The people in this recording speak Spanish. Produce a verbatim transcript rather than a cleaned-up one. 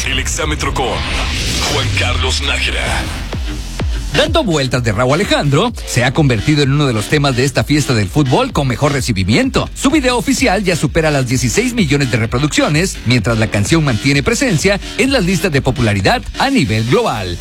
El exámetro con Juan Carlos Nájera. Dando vueltas de Rauw Alejandro, se ha convertido en uno de los temas de esta fiesta del fútbol con mejor recibimiento. Su video oficial ya supera las dieciséis millones de reproducciones, mientras la canción mantiene presencia en las listas de popularidad a nivel global.